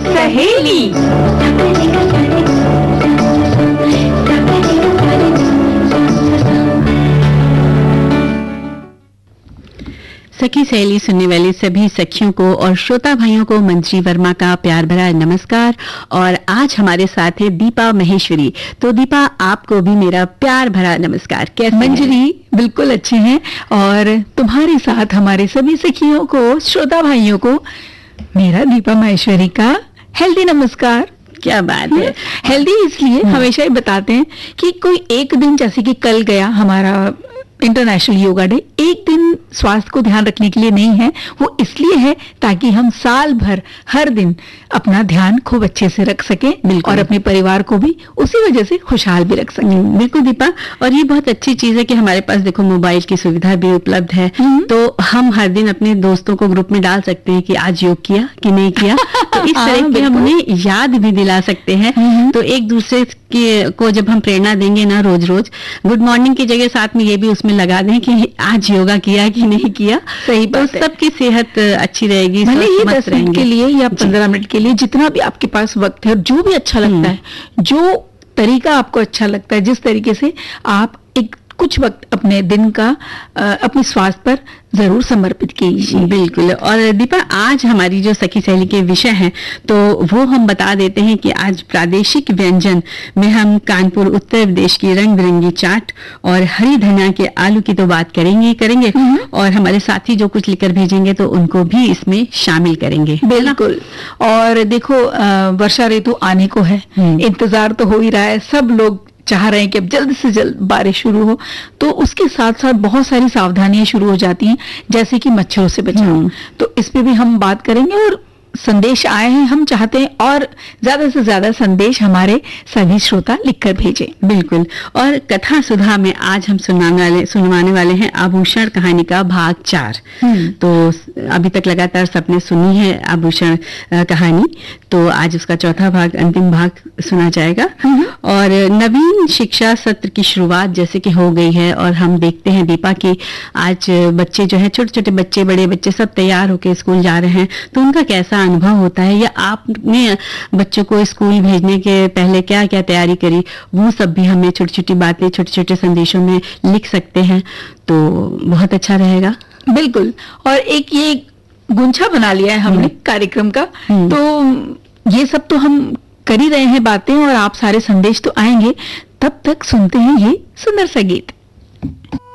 सहेली। सखी सहेली सुनने वाली सभी सखियों को और श्रोता भाइयों को मंजरी वर्मा का प्यार भरा नमस्कार। और आज हमारे साथ है दीपा महेश्वरी। तो दीपा, आपको भी मेरा प्यार भरा नमस्कार। कैसे मंजरी? बिल्कुल अच्छे हैं। और तुम्हारे साथ हमारे सभी सखियों को, श्रोता भाइयों को मेरा दीपा महेश्वरी का हेल्दी नमस्कार। क्या बात है। हेल्दी इसलिए हमेशा ही बताते हैं कि कोई एक दिन, जैसे कि कल गया हमारा इंटरनेशनल योगा डे, एक दिन स्वास्थ्य को ध्यान रखने के लिए नहीं है, वो इसलिए है ताकि हम साल भर हर दिन अपना ध्यान खूब अच्छे से रख सकें और अपने परिवार को भी उसी वजह से खुशहाल भी रख सकें। बिल्कुल दीपा, और ये बहुत अच्छी चीज है कि हमारे पास देखो मोबाइल की सुविधा भी उपलब्ध है, तो हम हर दिन अपने दोस्तों को ग्रुप में डाल सकते हैं कि आज योग किया कि नहीं किया। तो इस तरह की हम उन्हें याद भी दिला सकते हैं। तो एक दूसरे को जब हम प्रेरणा देंगे ना रोज रोज, गुड मॉर्निंग की जगह साथ में ये भी उसमें लगा दें कि आज योगा किया कि नहीं किया। सही तो सबकी सेहत अच्छी रहेगी। भले ही 10 मिनट के लिए या 15 मिनट के लिए, जितना भी आपके पास वक्त है और जो भी अच्छा लगता है, जो तरीका आपको अच्छा लगता है, जिस तरीके से आप एक कुछ वक्त अपने दिन का अपने स्वास्थ्य पर जरूर समर्पित कीजिए। बिल्कुल। और दीपा, आज हमारी जो सखी सहेली के विषय हैं, तो वो हम बता देते हैं कि आज प्रादेशिक व्यंजन में हम कानपुर उत्तर प्रदेश की रंग बिरंगी चाट और हरी धनिया के आलू की तो बात करेंगे और हमारे साथी जो कुछ लिखकर भेजेंगे तो उनको भी इसमें शामिल करेंगे। बिल्कुल। और देखो, वर्षा ऋतु आने को है, इंतजार तो हो ही रहा है, सब लोग चाह रहे हैं कि अब जल्द से जल्द बारिश शुरू हो। तो उसके साथ साथ बहुत सारी सावधानियां शुरू हो जाती हैं, जैसे कि मच्छरों से बचाव। तो इस पे भी हम बात करेंगे और संदेश आए हैं, हम चाहते हैं और ज्यादा से ज्यादा संदेश हमारे सभी श्रोता लिखकर भेजें। बिल्कुल। और कथा सुधा में आज हम सुनवाने वाले हैं आभूषण कहानी का भाग 4। तो अभी तक लगातार सबने सुनी है आभूषण कहानी, तो आज उसका चौथा भाग, अंतिम भाग सुना जाएगा। और नवीन शिक्षा सत्र की शुरुआत जैसे कि हो गई है, और हम देखते हैं दीपा की आज बच्चे जो है, छोटे छोटे बच्चे, बड़े बच्चे सब तैयार होकर स्कूल जा रहे हैं, तो उनका कैसा अनुभव होता है, या आपने बच्चों को स्कूल भेजने के पहले क्या क्या तैयारी करी, वो सब भी हमें छोटी छोटी बातें छोटे छोटे संदेशों में लिख सकते हैं, तो बहुत अच्छा रहेगा। बिल्कुल। और एक ये गुंछा बना लिया है हमने कार्यक्रम का, तो ये सब तो हम कर ही रहे हैं बातें, और आप सारे संदेश तो आएंगे। तब तक सुनते हैं ये सुंदर सा गीत।